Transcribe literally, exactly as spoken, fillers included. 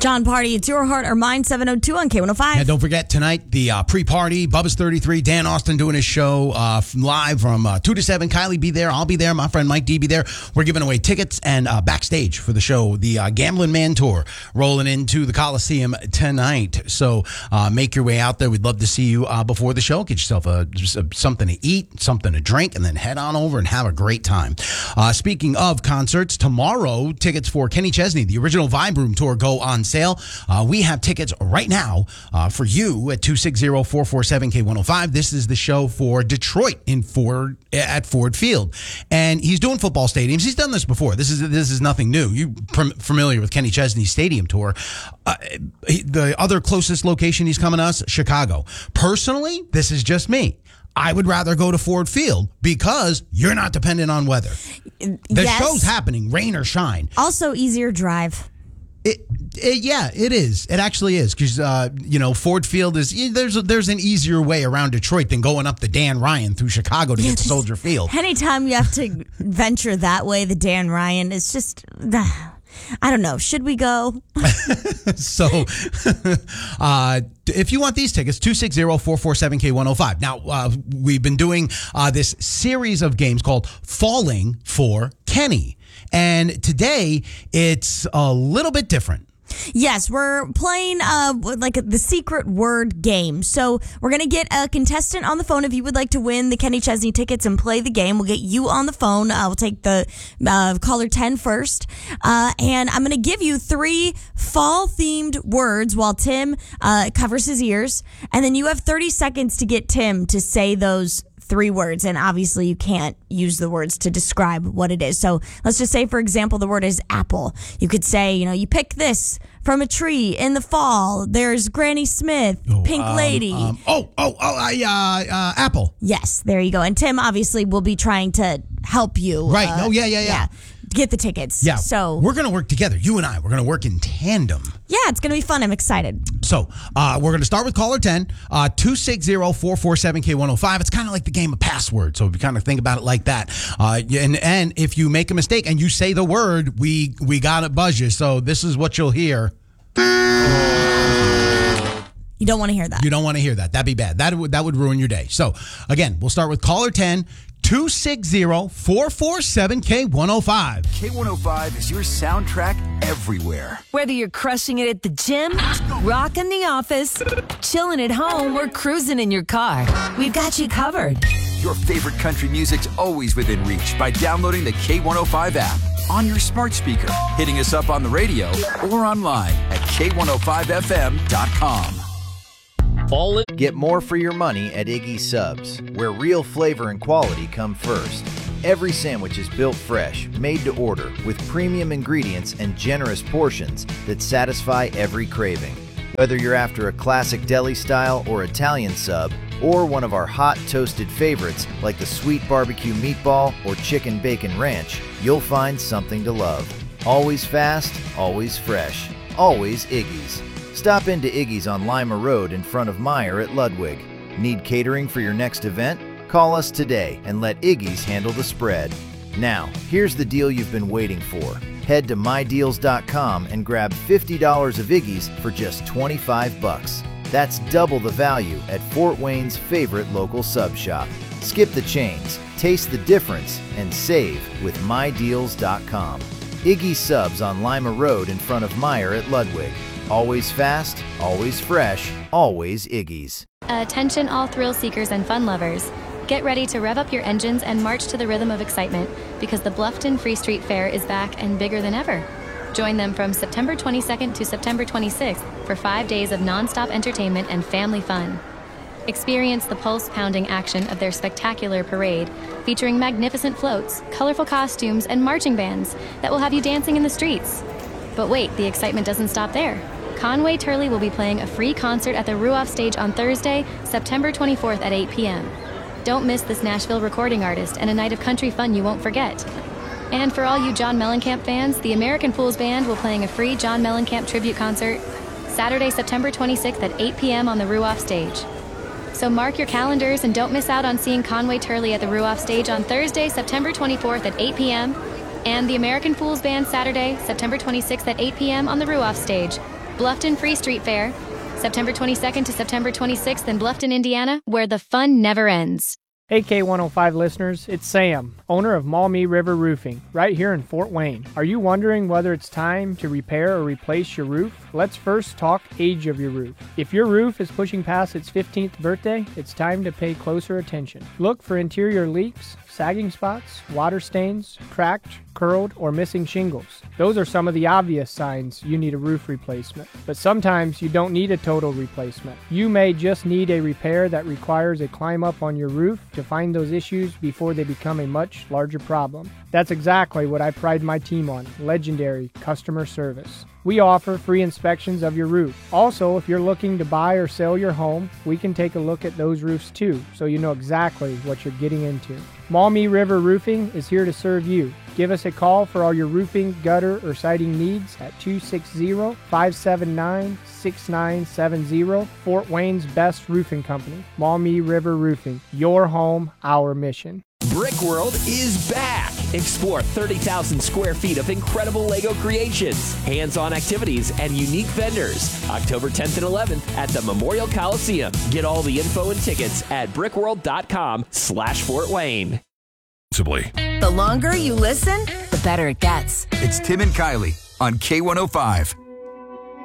John Party, it's your heart or mine, seven oh two on K one oh five. And don't forget, tonight, the uh, pre-party, Bubba's thirty-three, Dan Austin doing his show uh, live from uh, two to seven. Kylie be there, I'll be there, my friend Mike D be there. We're giving away tickets and uh, backstage for the show, the uh, Gambling Man Tour, rolling into the Coliseum tonight. So uh, make your way out there. We'd love to see you uh, before the show. Get yourself a, a, something to eat, something to drink, and then head on over and have a great time. Uh, speaking of concerts, tomorrow, tickets for Kenny Chesney, the original Vibe Room Tour, go on sale. Uh, we have tickets right now uh, for you at two six zero, four four seven, K one oh five. This is the show for Detroit in Ford at Ford Field, and he's doing football stadiums. He's done this before. This is this is nothing new. You pr- familiar with Kenny Chesney's stadium tour? Uh, the other closest location he's coming to us, Chicago. Personally, this is just me. I would rather go to Ford Field because you're not dependent on weather. The yes. show's happening, rain or shine. Also, easier drive. It, it, yeah, it is. It actually is because uh, you know Ford Field is there's a, there's an easier way around Detroit than going up the Dan Ryan through Chicago to Yeah, get to Soldier Field. Anytime you have to venture that way, the Dan Ryan is just. I don't know. Should we go? So, uh, if you want these tickets, two six zero, four four seven, K one oh five. Now, uh, we've been doing uh, this series of games called Falling for Kenny. And today, it's a little bit different. Yes, we're playing uh, like the secret word game. So we're going to get a contestant on the phone. If you would like to win the Kenny Chesney tickets and play the game, we'll get you on the phone. Uh, we'll take the uh, caller ten first. Uh, and I'm going to give you three fall-themed words while Tim uh, covers his ears. And then you have thirty seconds to get Tim to say those three words, and obviously you can't use the words to describe what it is. So let's just say, for example, the word is apple. You could say, you know, you pick this from a tree in the fall. There's Granny Smith, oh, Pink um, Lady. Um, oh, oh, oh, I, uh, uh, apple. Yes, there you go. And Tim obviously will be trying to help you. Right. Uh, no, yeah, yeah, yeah. yeah. Get the tickets. Yeah. So we're going to work together. You and I, we're going to work in tandem. yeah, it's going to be fun. I'm excited. So uh, we're going to start with caller ten, uh, two six zero, four four seven, K one oh five. It's kind of like the game of password. So if you kind of think about it like that. Uh, and, and if you make a mistake and you say the word, we, we got to buzz you. So this is what you'll hear. You don't want to hear that. You don't want to hear that. That'd be bad. That would, that would ruin your day. So again, we'll start with caller ten, two six zero, four four seven, K one oh five. K one oh five is your soundtrack everywhere. Whether you're crushing it at the gym, rocking the office, chilling at home, or cruising in your car, we've got you covered. Your favorite country music's always within reach by downloading the K one oh five app on your smart speaker, hitting us up on the radio, or online at K one oh five F M dot com. Get more for your money at Iggy's Subs, where real flavor and quality come first. Every sandwich is built fresh, made to order, with premium ingredients and generous portions that satisfy every craving. Whether you're after a classic deli style or Italian sub, or one of our hot toasted favorites like the sweet barbecue meatball or chicken bacon ranch, you'll find something to love. Always fast, always fresh, always Iggy's. Stop into Iggy's on Lima Road in front of Meyer at Ludwig. Need catering for your next event? Call us today and let Iggy's handle the spread. Now, here's the deal you've been waiting for. Head to my deals dot com and grab fifty dollars of Iggy's for just twenty-five bucks. That's double the value at Fort Wayne's favorite local sub shop. Skip the chains, taste the difference, and save with my deals dot com. Iggy's Subs on Lima Road in front of Meyer at Ludwig. Always fast, always fresh, always Iggy's. Attention all thrill seekers and fun lovers. Get ready to rev up your engines and march to the rhythm of excitement because the Bluffton Free Street Fair is back and bigger than ever. Join them from September twenty-second to September twenty-sixth for five days of nonstop entertainment and family fun. Experience the pulse-pounding action of their spectacular parade, featuring magnificent floats, colorful costumes, and marching bands that will have you dancing in the streets. But wait, the excitement doesn't stop there. Conway Turley will be playing a free concert at the Ruoff Stage on Thursday, September twenty-fourth at eight p.m. Don't miss this Nashville recording artist and a night of country fun you won't forget. And for all you John Mellencamp fans, the American Fools Band will playing a free John Mellencamp tribute concert Saturday, September twenty-sixth at eight p.m. on the Ruoff Stage. So mark your calendars and don't miss out on seeing Conway Turley at the Ruoff Stage on Thursday, September twenty-fourth at eight p.m. and the American Fools Band Saturday, September twenty-sixth at eight p.m. on the Ruoff Stage. Bluffton Free Street Fair, September twenty-second to September twenty-sixth in Bluffton, Indiana, where the fun never ends. Hey K one oh five listeners, it's Sam, owner of Maumee River Roofing, right here in Fort Wayne. Are you wondering whether it's time to repair or replace your roof? Let's first talk age of your roof. If your roof is pushing past its fifteenth birthday, it's time to pay closer attention. Look for interior leaks, sagging spots, water stains, cracked, curled, or missing shingles. Those are some of the obvious signs you need a roof replacement. But sometimes you don't need a total replacement. You may just need a repair that requires a climb up on your roof to find those issues before they become a much larger problem. That's exactly what I pride my team on, legendary customer service. We offer free inspections of your roof. Also, if you're looking to buy or sell your home, we can take a look at those roofs too, so you know exactly what you're getting into. Maumee River Roofing is here to serve you. Give us a call for all your roofing, gutter, or siding needs at two six zero, five seven nine, six nine seven zero. Fort Wayne's best roofing company, Maumee River Roofing. Your home, our mission. Brick World is back. Explore thirty thousand square feet of incredible Lego creations, hands-on activities, and unique vendors. October tenth and eleventh at the Memorial Coliseum. Get all the info and tickets at brickworld.com slash Fort Wayne. The longer you listen, the better it gets. It's Tim and Kylie on K one oh five.